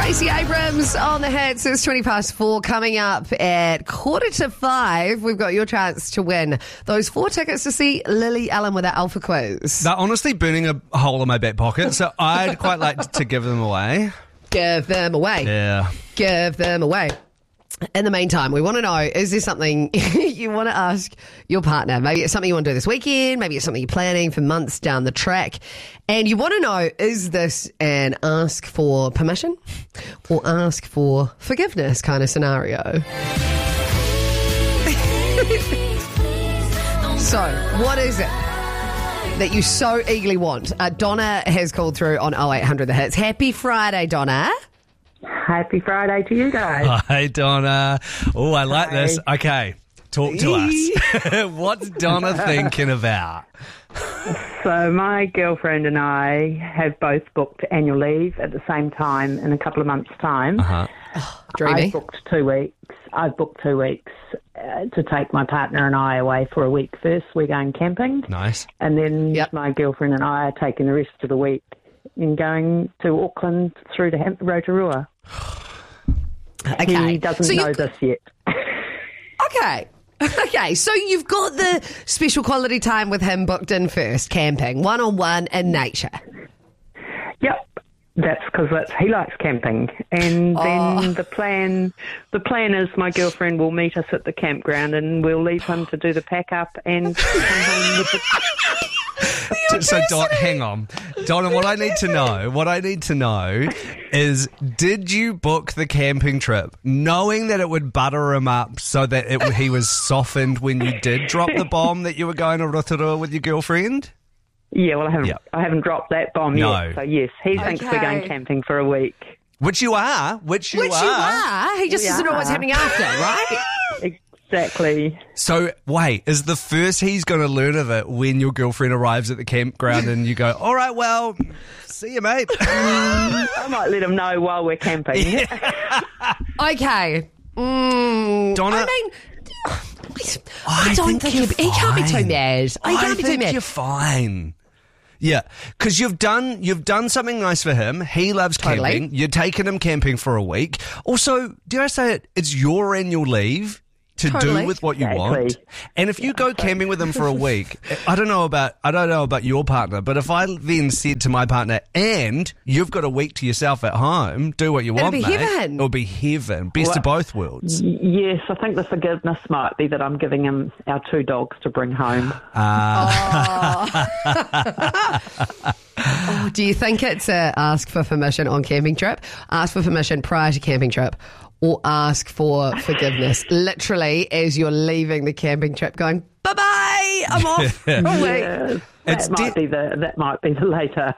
Stacey Abrams on the hits. It's 4:20 coming up at 4:45. We've got your chance to win those 4 tickets to see Lily Allen with our Alpha Quiz. They're honestly burning a hole in my back pocket, so I'd quite like to give them away. Give them away. Yeah. Give them away. In the meantime, we want to know, is there something you want to ask your partner? Maybe it's something you want to do this weekend. Maybe it's something you're planning for months down the track. And you want to know, is this an ask for permission or ask for forgiveness kind of scenario? So, what is it that you so eagerly want? Donna has called through on 0800 The Hits. Happy Friday, Donna. Happy Friday to you guys. Hi, Donna. Oh, I like this. Okay, talk to us. What's Donna thinking about? So my girlfriend and I have both booked annual leave at the same time in a couple of months' time. Dreamy. I've booked 2 weeks. I've booked 2 weeks to take my partner and I away for a week first. We're going camping. Nice. And then my girlfriend and I are taking the rest of the week and going to Auckland through to Rotorua. Okay. He doesn't know this yet. Okay, so you've got the special quality time with him booked in first, camping, one-on-one in nature. Yep, that's because he likes camping. And then the plan is my girlfriend will meet us at the campground and we'll leave him to do the pack up and come home with the... So, hang on. Donna, what I need to know is, did you book the camping trip knowing that it would butter him up so that he was softened when you did drop the bomb that you were going to Rotorua with your girlfriend? Yeah, well, I haven't dropped that bomb yet. So, yes, he thinks we're going camping for a week. Which you are. Which you are. He just doesn't know what's happening after, right? Exactly. So, wait, is the first he's going to learn of it when your girlfriend arrives at the campground and you go, all right, well, see you, mate. I might let him know while we're camping. Okay. Donna, I don't think he can't be too mad. I think you're fine. Yeah, because you've done something nice for him. He loves camping. You're taking him camping for a week. Also, dare I say it? It's your annual leave to do with what you want. And if you go camping with him for a week, I don't know about your partner, but if I then said to my partner, and you've got a week to yourself at home, do what you want, mate. It'll be heaven. Best of both worlds. Yes, I think the forgiveness might be that I'm giving him our 2 dogs to bring home. Do you think it's a ask for permission on camping trip, ask for permission prior to camping trip, or ask for forgiveness literally as you're leaving the camping trip going, bye-bye, I'm off. Yes, that might be the later.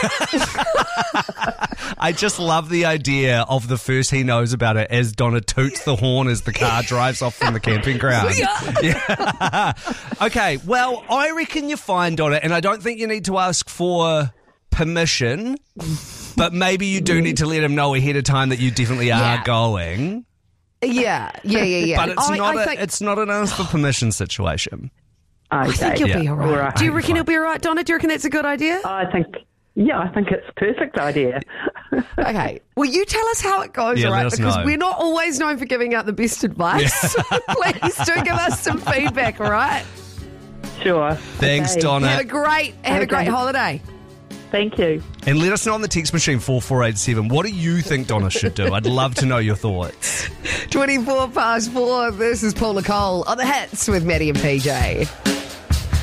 I just love the idea of the first he knows about it as Donna toots the horn as the car drives off from the camping ground. Yeah. Okay, well, I reckon you're fine, Donna, and I don't think you need to ask for permission, but maybe you do need to let him know ahead of time that you definitely are going. Yeah. But it's not an ask for permission situation. I think you'll be all right. Do you reckon he'll be all right, Donna? Do you reckon it's a good idea? I think it's a perfect idea. Okay. Well, you tell us how it goes, all right? Because we're not always known for giving out the best advice. Please do give us some feedback, all right? Sure. Thanks, Donna. Have a great holiday. Thank you. And let us know on the text machine 4487. What do you think Donna should do? I'd love to know your thoughts. 4:24. This is Paul Nicole on the hits with Maddie and PJ.